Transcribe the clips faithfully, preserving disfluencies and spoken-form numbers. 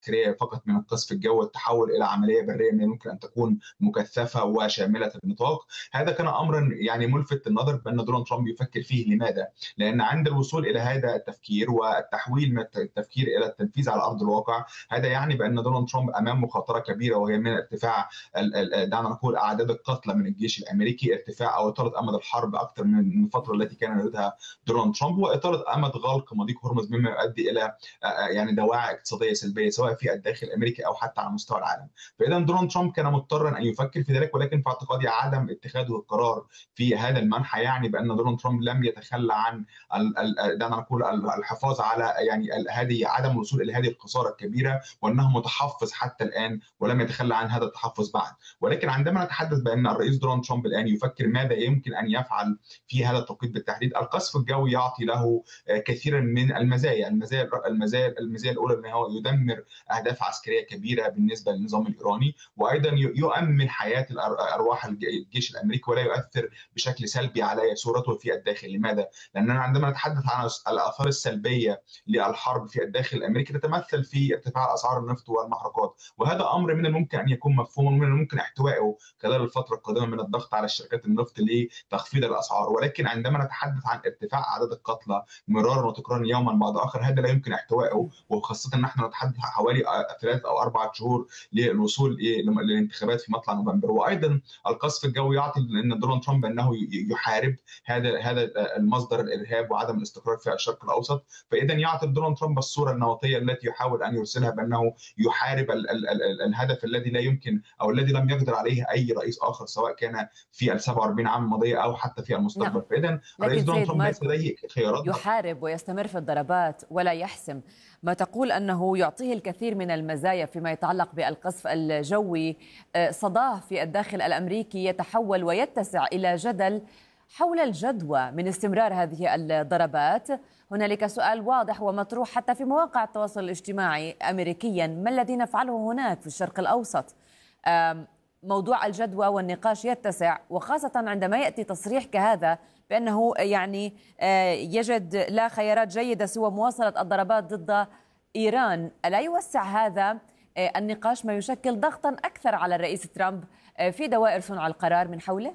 عسكرية فقط من القصف الجوي والتحول إلى عملية برية من الممكن أن تكون مكثفة وشاملة النطاق. هذا كان أمرا يعني ملفت للنظر بأن دونالد ترامب يفكر فيه. لماذا؟ لأن عند الوصول إلى هذا التفكير والتحويل من التفكير إلى التنفيذ على أرض الواقع، هذا يعني بأن دونالد ترامب أمام مخاطرة كبيرة، وهي من ارتفاع ال- ال- دعنا نقول أعداد القتلى من الجيش الأمريكي، ارتفاع أو إطالة أمد الحرب أكثر من الفترة التي كان يريدها دونالد ترامب، وإطالة أمد غلق مضيق هرمز مما يؤدي إلى آه، آه، يعني دواعي اقتصادية سلبية سواء في الداخل الأمريكي أو حتى على مستوى العالم. فإذا دونالد ترامب كان مضطرا أن يفكر في ذلك، ولكن في اعتقادي عدم اتخاذه القرار في هذا المنحى يعني بأن دونالد ترامب لم يتخلى عن ال- ال- دعنا نقول ال- الحفاظ على يعني ال- هذه عدم الوصول إلى هذه الخسارة الكبيرة، وأنه متحفظ حتى الآن ولم يتخلى عن هذا التحفظ بعد. ولكن عندما نتحدث بأن الرئيس دونالد ترامب الآن يفكر ماذا يمكن أن يفعل في هذا التوقيت بالتحديد، القصف الجوي يعطي له آه، كثيرا من المزايا. المزايا المزايا المزايا الأولى أنه هو يدمر أهداف عسكرية كبيرة بالنسبة للنظام الإيراني، وأيضا ي- يؤمن حياة الأر- أرواح الج- الجيش الأمريكي ولا يؤثر بشكل سلبي على صورته في الداخل. لماذا؟ لأننا عندما نتحدث عن الآثار السلبية للحرب في الداخل الأمريكي تتمثل في ارتفاع أسعار النفط والمحروقات، وهذا أمر من الممكن أن يكون مفهوم ومن الممكن احتوائه خلال الفترة القادمة من الضغط على الشركات النفط لتخفيض الأسعار. ولكن عندما نتحدث عن ارتفاع أعداد القتلى مرارا وتكرارا يوما بعد آخر، هذا لا يمكن احتوائه، وخاصة نحن نتحدث عن حوالي ثلاث أو أربعة شهور للوصول للانتخابات في مطلع نوفمبر. وأيضا القصف الجوي يعطي ان دونالد ترامب انه يحارب هذا هذا المصدر الارهاب وعدم الاستقرار في الشرق الاوسط. فاذا يعطي دونالد ترامب الصوره النمطيه التي يحاول ان يرسلها بانه يحارب ال ال ال الهدف الذي لا يمكن او الذي لم يقدر عليه اي رئيس اخر سواء كان في ال سبعة وأربعين عام الماضيه او حتى في نعم، المستقبل. فاذا الرئيس لكن دونالد سيد ترامب ليس ماركو لديه خيارات. يحارب ويستمر في الضربات ولا يحسم. ما تقول أنه يعطيه الكثير من المزايا فيما يتعلق بالقصف الجوي، آه، صداه في الداخل الأمريكي يتحول ويتسع إلى جدل حول الجدوى من استمرار هذه الضربات. هنالك سؤال واضح ومطروح حتى في مواقع التواصل الاجتماعي أمريكيا: ما الذي نفعله هناك في الشرق الأوسط؟ آم، موضوع الجدوى والنقاش يتسع، وخاصة عندما يأتي تصريح كهذا بأنه يعني آه، يجد لا خيارات جيدة سوى مواصلة الضربات ضد إيران. ألا يوسع هذا آه، النقاش ما يشكل ضغطا أكثر على الرئيس ترامب آه، في دوائر صنع القرار من حوله؟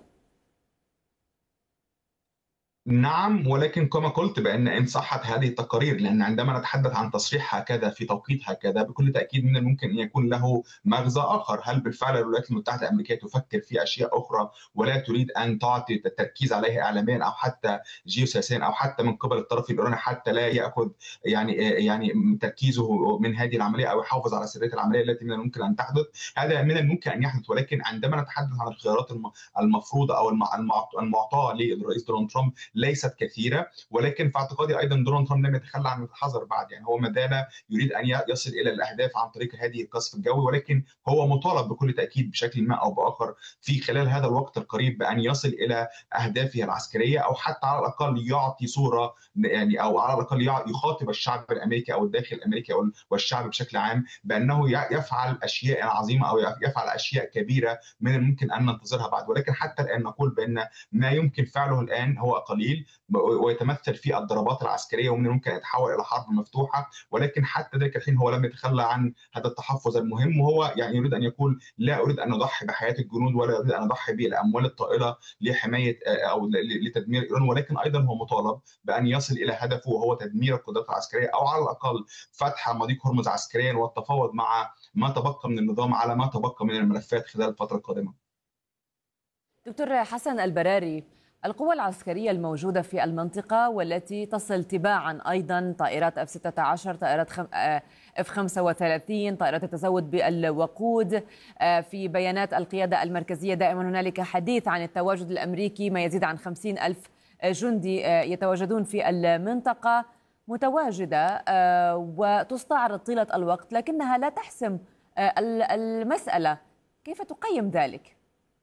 نعم، ولكن كما قلت بأن إن صحت هذه التقارير، لأن عندما نتحدث عن تصريح هكذا في توقيت هكذا بكل تأكيد من الممكن أن يكون له مغزى آخر. هل بالفعل الولايات المتحدة الأمريكية تفكر في أشياء أخرى ولا تريد أن تعطي التركيز عليها إعلاميا أو حتى جيوسياسيا أو حتى من قبل الطرف الإيراني حتى لا يأخذ يعني يعني تركيزه من هذه العملية أو يحافظ على سرية العملية التي من الممكن أن تحدث؟ هذا من الممكن أن يحدث. ولكن عندما نتحدث عن الخيارات الم- المفروضة أو الم- المعط- المعطاة للرئيس دونالد ترامب ليست كثيره. ولكن في اعتقادي ايضا دونالد ترامب لم يتخلى عن الحذر بعد، يعني هو ما زال يريد ان يصل الى الاهداف عن طريق هذه القصف الجوي، ولكن هو مطالب بكل تاكيد بشكل ما او باخر في خلال هذا الوقت القريب بان يصل الى اهدافه العسكريه، او حتى على الاقل يعطي صوره يعني او على الاقل يخاطب الشعب الامريكي او الداخل الامريكي او والشعب بشكل عام بانه يفعل اشياء عظيمه او يفعل اشياء كبيره من الممكن ان ننتظرها بعد. ولكن حتى الان نقول بان ما يمكن فعله الان هو قليل ويتمثل في الضربات العسكريه ومن الممكن ان يتحول الى حرب مفتوحه. ولكن حتى ذلك الحين هو لم يتخلى عن هذا التحفظ المهم، وهو يعني يريد ان يقول لا اريد ان اضحي بحياه الجنود ولا اريد ان اضحي بالاموال الطائله لحمايه او لتدمير ايران، ولكن ايضا هو مطالب بان يصل الى هدفه وهو تدمير القدرات العسكريه او على الاقل فتح مضيق هرمز عسكريا والتفاوض مع ما تبقى من النظام على ما تبقى من الملفات خلال الفتره القادمه. دكتور حسن البراري، القوى العسكرية الموجودة في المنطقة والتي تصل تباعا أيضا طائرات اف ستة عشر، طائرات اف خمسة وثلاثين، طائرات التزود بالوقود، في بيانات القيادة المركزية دائما هنالك حديث عن التواجد الأمريكي، ما يزيد عن خمسين ألف جندي يتواجدون في المنطقة، متواجدة وتستعرض طيلة الوقت لكنها لا تحسم المسألة. كيف تقيم ذلك؟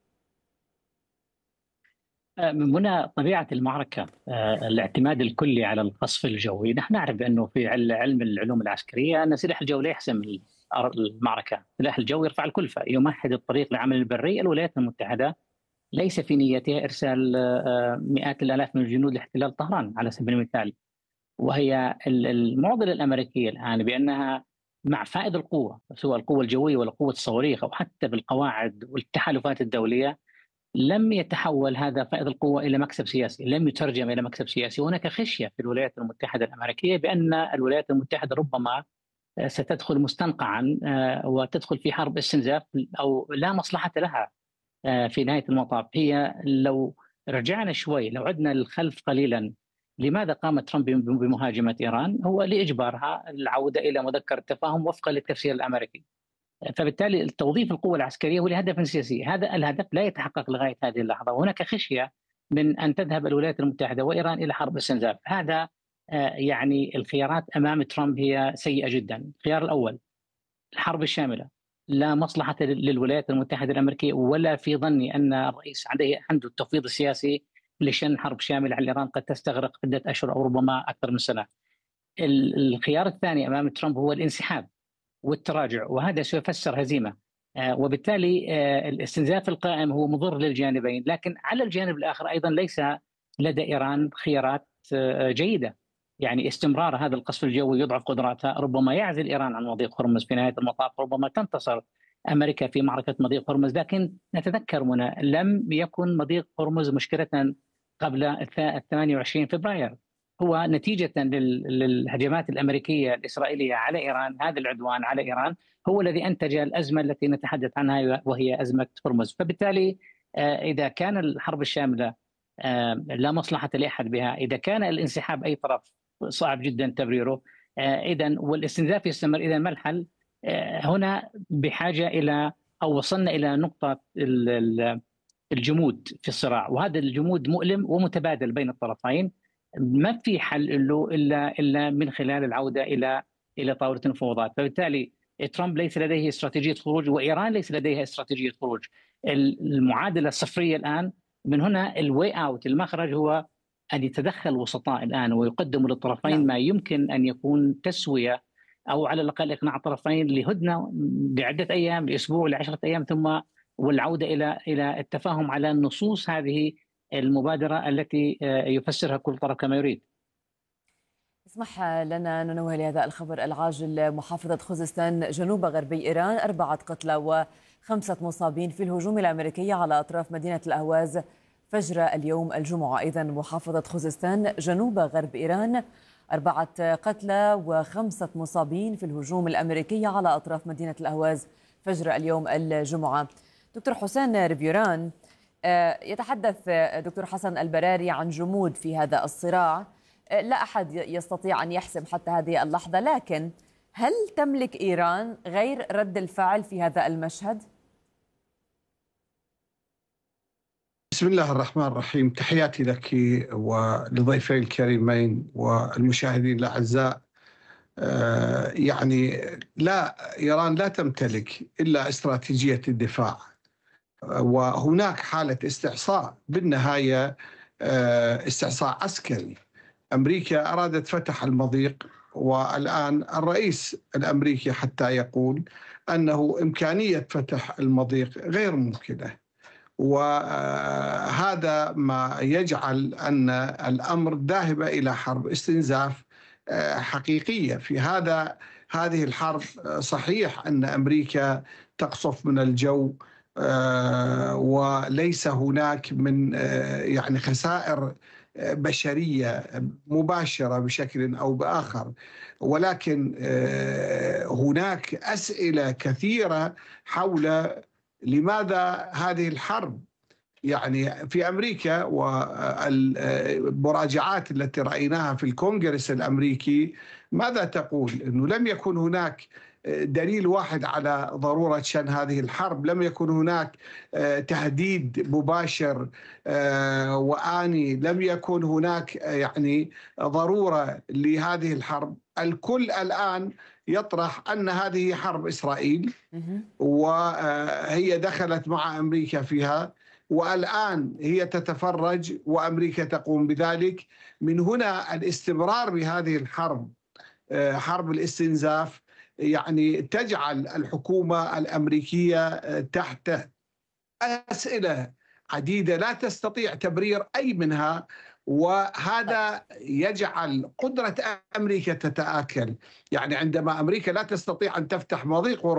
من هنا طبيعة المعركة، الاعتماد الكلي على القصف الجوي. نحن نعرف أنه في علم العلوم العسكرية أن سلاح الجو لا يحسم المعركة، سلاح الجو يرفع الكلفة، يمهد الطريق للعمل البري. الولايات المتحدة ليس في نيتها إرسال مئات الآلاف من الجنود لاحتلال طهران على سبيل المثال، وهي المعضلة الأمريكية الآن بأنها مع فائض القوة سواء القوة الجوية ولا قوة الصواريخ أو حتى بالقواعد والتحالفات الدولية، لم يتحول هذا فائض القوة إلى مكسب سياسي، لم يترجم إلى مكسب سياسي. هناك خشية في الولايات المتحدة الأمريكية بأن الولايات المتحدة ربما ستدخل مستنقعا وتدخل في حرب استنزاف أو لا مصلحة لها في نهاية المطاف. هي لو رجعنا شوي، لو عدنا للخلف قليلا، لماذا قام ترامب بمهاجمة إيران؟ هو لإجبارها العودة إلى مذكرة تفاهم وفقا للتفسير الأمريكي. فبالتالي توظيف القوة العسكرية هو لهدف سياسي، هذا الهدف لا يتحقق لغاية هذه اللحظة. وهناك خشية من أن تذهب الولايات المتحدة وإيران إلى حرب استنزاف. هذا يعني الخيارات أمام ترامب هي سيئة جدا. الخيار الأول الحرب الشاملة، لا مصلحة للولايات المتحدة الأمريكية، ولا في ظني أن الرئيس عنده عنده التفويض السياسي لشن حرب شاملة على إيران قد تستغرق عدة أشهر أو ربما أكثر من سنة. الخيار الثاني أمام ترامب هو الانسحاب والتراجع، وهذا سيفسر هزيمة، وبالتالي الاستنزاف القائم هو مضر للجانبين. لكن على الجانب الآخر أيضا ليس لدى إيران خيارات جيدة، يعني استمرار هذا القصف الجوي يضعف قدراتها، ربما يعزل إيران عن مضيق هرمز في نهاية المطاف، ربما تنتصر أمريكا في معركة مضيق هرمز. لكن نتذكر منى لم يكن مضيق هرمز مشكلة قبل ثمانية وعشرين فبراير، هو نتيجة للهجمات الأمريكية الإسرائيلية على إيران. هذا العدوان على إيران هو الذي أنتج الأزمة التي نتحدث عنها وهي أزمة هرمز. فبالتالي إذا كان الحرب الشاملة لا مصلحة لأحد بها، إذا كان الانسحاب أي طرف صعب جدا تبريره، إذن والاستنزاف يستمر، إذن ما الحل؟ هنا بحاجة إلى أو وصلنا إلى نقطة الجمود في الصراع، وهذا الجمود مؤلم ومتبادل بين الطرفين. ما في حل له إلا إلا من خلال العودة إلى إلى طاولة المفاوضات. فبالتالي ترامب ليس لديه استراتيجية خروج، وإيران ليس لديها استراتيجية خروج. المعادلة الصفرية الآن، من هنا الواي أوت، المخرج هو أن يتدخل وسطاء الآن ويقدموا للطرفين ما يمكن أن يكون تسوية، أو على الأقل إقناع الطرفين لهدنة بعدة أيام، لأسبوع، لعشرة أيام، ثم والعودة إلى إلى التفاهم على نصوص هذه المبادرة التي يفسرها كل طرف كما يريد. اسمح لنا ننوه لهذا الخبر العاجل. محافظة خوزستان جنوب غربي إيران، أربعة قتلى وخمسة مصابين في الهجوم الأمريكي على أطراف مدينة الأهواز فجر اليوم الجمعة. إذن محافظة خوزستان جنوب غرب إيران، أربعة قتلى وخمسة مصابين في الهجوم الأمريكي على أطراف مدينة الأهواز فجر اليوم الجمعة. دكتور حسين ريفيوران، يتحدث دكتور حسن البراري عن جمود في هذا الصراع، لا أحد يستطيع أن يحسم حتى هذه اللحظة، لكن هل تملك إيران غير رد الفعل في هذا المشهد؟ بسم الله الرحمن الرحيم، تحياتي لك ولضيفي الكريمين والمشاهدين الأعزاء. يعني لا، إيران لا تمتلك إلا استراتيجية الدفاع، وهناك حالة استعصاء، بالنهاية استعصاء عسكري. أمريكا أرادت فتح المضيق، والآن الرئيس الأمريكي حتى يقول أنه إمكانية فتح المضيق غير ممكنة، وهذا ما يجعل أن الأمر ذاهب إلى حرب استنزاف حقيقية. في هذا هذه الحرب صحيح أن أمريكا تقصف من الجو، وليس هناك من يعني خسائر بشرية مباشرة بشكل أو بآخر، ولكن هناك أسئلة كثيرة حول لماذا هذه الحرب. يعني في أمريكا والمراجعات التي رأيناها في الكونغرس الأمريكي ماذا تقول؟ أنه لم يكن هناك دليل واحد على ضرورة شن هذه الحرب، لم يكن هناك تهديد مباشر وآني، لم يكن هناك يعني ضرورة لهذه الحرب. الكل الآن يطرح أن هذه حرب إسرائيل وهي دخلت مع أمريكا فيها، والآن هي تتفرج وأمريكا تقوم بذلك. من هنا الاستمرار بهذه الحرب، حرب الاستنزاف، يعني تجعل الحكومة الأمريكية تحت أسئلة عديدة لا تستطيع تبرير أي منها، وهذا يجعل قدرة أمريكا تتآكل. يعني عندما أمريكا لا تستطيع أن تفتح مضيق